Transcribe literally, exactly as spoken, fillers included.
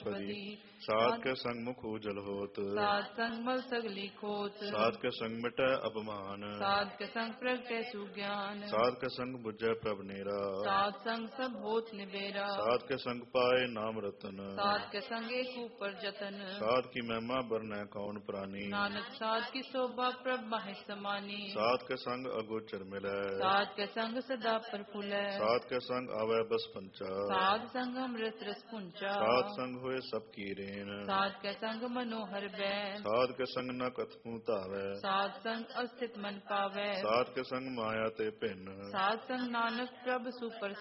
ਵਨਸਪਤੀ। ਸਾਧ ਕੇ ਸੰਗ ਮੁਖ ਉਜਲ ਹੋਤ, ਸਾਧ ਸੰਗ ਮਲ ਸਗਲੀ ਖੋਤ। ਸਾਧ ਕੇ ਸੰਗ ਮਿਟੈ ਅਪਮਾਨ, ਸਾਧ ਕੇ ਸੰਗ ਪ੍ਰਗਟੈ ਸੁਗਿਆਨ। ਸਾਧ ਕੇ ਸੰਗ ਬੁਝੈ ਪ੍ਰਭ ਨੀਰਾ, ਸਾਧ ਸੰਗ ਸਭ ਹੋਤ ਨਿਬੇਰਾ। ਸਾਧ ਕੇ ਸੰਗ ਪਾਏ ਨਾਮ ਰਤਨ, ਸਾਧ ਕੇ ਸੰਗ ਏਕ ਊਪਰ ਜਤਨ। ਸਾਧ ਕੀ ਮਹਿਮਾ ਬਰਨੈ ਕੌਣ ਪ੍ਰਾਨੀ, ਨਾਨਕ ਸਾਧ ਕੀ ਸੋਭਾ ਪ੍ਰਭ ਮਾਹਿ ਸਮਾਨੀ। ਸਾਧ ਕੇ ਸੰਗ ਅਗੋਚਰ ਮਿਲੈ, ਸਾਧ ਕੇ ਸੰਗ ਸਦਾ ਪ੍ਰਫੁੱਲੈ। ਸਾਧ ਕੇ ਸੰਗ ਆਵੈ ਬਸ ਪੰਚਾ, ਸਾਧ ਸੰਗ ਅੰਮ੍ਰਿਤ ਰਸ ਪੁੰਚਾ। ਸਾਧ ਸੰਗ ਹੋਏ ਸਭ ਕੀ ਰੇਨ, ਸਾਧ ਕੇ ਸੰਗ ਮਨੋਹਰ ਬੈਨ। ਸਾਧ ਕੇ ਸੰਗ ਨ ਕਥੂ ਧਾਵੈ, ਸਾਧ ਸੰਗ ਅਸਥਿਤ ਮਨ ਪਾਵੈ। ਸਾਧ ਕੇ ਸੰਗ ਮਾਇਆ ਤੇ ਭਿੰਨ, ਸਾਧ ਸੰਗ ਨਾਨਕ ਪ੍ਰਭ ਸੁਪਰ